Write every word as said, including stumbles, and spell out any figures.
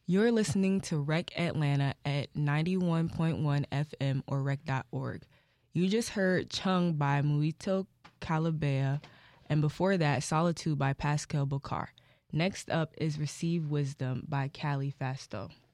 You're listening to Rec Atlanta at ninety-one point one F M or rec dot org. You just heard Chung by Muito Calabea, and before that, Solitude by Pascal Bokar. Next up is Receive Wisdom by Callie Fasto.